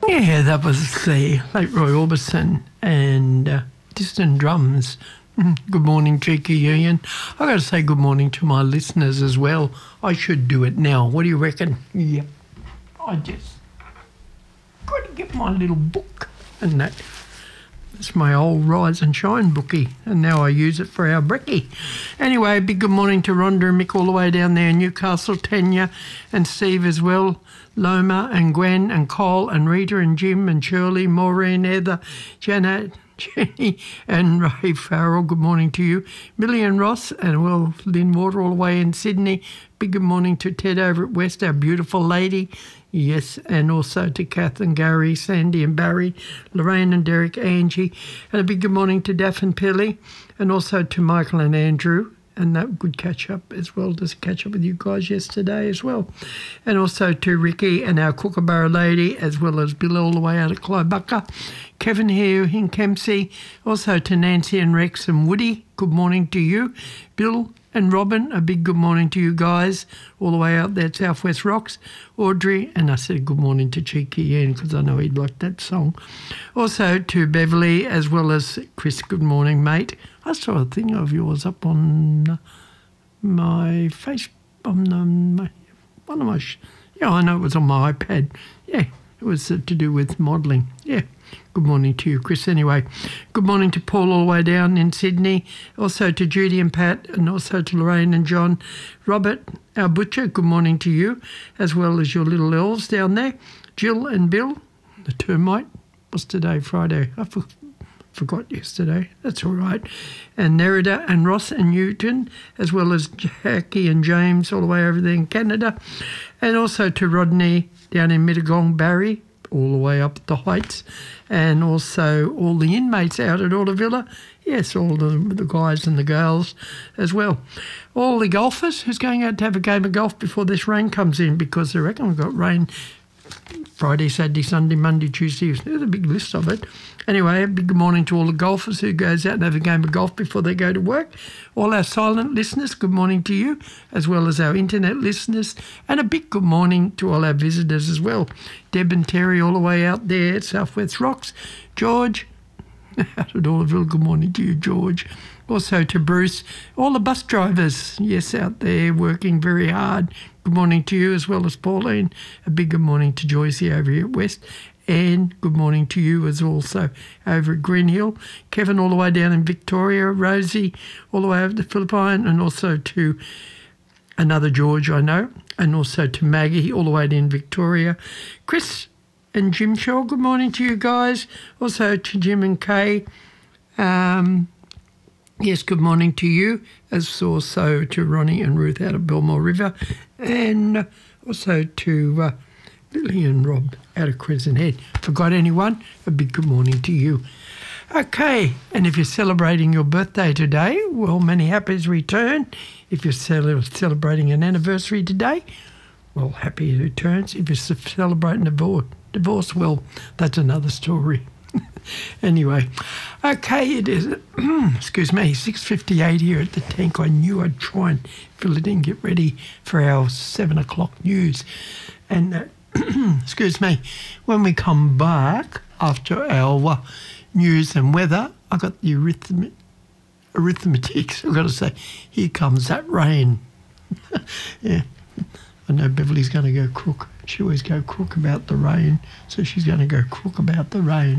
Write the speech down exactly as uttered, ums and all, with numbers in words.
Yeah, that was the late Roy Orbison and uh, Distant Drums. Mm, Good morning, Cheeky Ian. I got to say good morning to my listeners as well. I should do it now. What do you reckon? Yeah, I just got to get my little book and that. It's my old Rise and Shine bookie, and now I use it for our brekkie. Anyway, big good morning to Rhonda and Mick all the way down there in Newcastle, Tanya and Steve as well, Loma and Gwen and Cole and Rita and Jim and Shirley, Maureen, Heather, Janet, Jenny and Ray Farrell. Good morning to you. Millie and Ross and, well, Lynn Water all the way in Sydney. Big good morning to Ted over at West, our beautiful lady. Yes, and also to Kath and Gary, Sandy and Barry, Lorraine and Derek, Angie, and a big good morning to Daff and Pilly, and also to Michael and Andrew, and that good catch up as well, just catch up with you guys yesterday as well, and also to Ricky and our Kookaburra lady, as well as Bill all the way out of Clybucca, Kevin here in Kempsey, also to Nancy and Rex and Woody, good morning to you, Bill and Robin, a big good morning to you guys, all the way out there at Southwest Rocks. Audrey, and I said good morning to Cheeky Ian because I know he'd like that song. Also to Beverly, as well as Chris, good morning, mate. I saw a thing of yours up on my face, on um, my, one of my, sh- yeah, I know it was on my iPad. Yeah, it was uh, to do with modelling. Yeah. Good morning to you, Chris, anyway. Good morning to Paul all the way down in Sydney. Also to Judy and Pat, and also to Lorraine and John. Robert, our butcher, good morning to you, as well as your little elves down there. Jill and Bill, the termite. What's today, Friday? I for- forgot yesterday. That's all right. And Nerida and Ross and Newton, as well as Jackie and James all the way over there in Canada. And also to Rodney down in Mittagong, Barry, all the way up the heights, and also all the inmates out at Order Villa. Yes, all the, the guys and the girls as well. All the golfers who's going out to have a game of golf before this rain comes in, because I reckon we've got rain Friday, Saturday, Sunday, Monday, Tuesday. There's a big list of it. Anyway, a big good morning to all the golfers who goes out and have a game of golf before they go to work. All our silent listeners, good morning to you, as well as our internet listeners. And a big good morning to all our visitors as well. Deb and Terry all the way out there at Southwest Rocks. George, out at Orville, good morning to you, George. Also to Bruce, all the bus drivers, yes, out there working very hard. Good morning to you, as well as Pauline. A big good morning to Joycey over here at West. And good morning to you as also over at Green Hill. Kevin all the way down in Victoria. Rosie all the way over to Philippine, and also to another George I know. And also to Maggie all the way in Victoria. Chris and Jim Shaw, good morning to you guys. Also to Jim and Kay. Um... Yes, good morning to you, as also to Ronnie and Ruth out of Belmore River, and also to uh, Lily and Rob out of Crescent Head. Forgot anyone? A big good morning to you. Okay, and if you're celebrating your birthday today, well, many happy return. If you're cel- celebrating an anniversary today, well, happy returns. If you're celebrating a divorce, divorce, well, that's another story. Anyway, okay, it is, excuse me, six fifty-eight here at the tank. I knew I'd try and fill it in, get ready for our seven o'clock news. And, uh, excuse me, when we come back after our uh, news and weather, I got the arithmet- arithmetics. I've got to say, here comes that rain. Yeah, I know Beverly's going to go crook. She always go crook about the rain, so she's going to go crook about the rain.